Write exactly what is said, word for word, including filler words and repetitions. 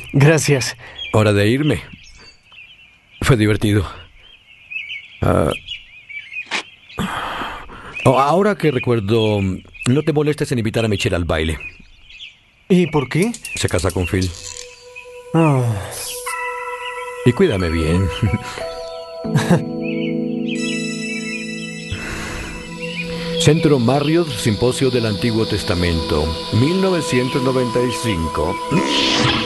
Gracias. Hora de irme. Fue divertido. Ah, oh, ahora que recuerdo, no te molestes en invitar a Michelle al baile. ¿Y por qué? Se casa con Phil. Ah, Y cuídame bien. Centro Marriott, Simposio del Antiguo Testamento, mil novecientos noventa y cinco.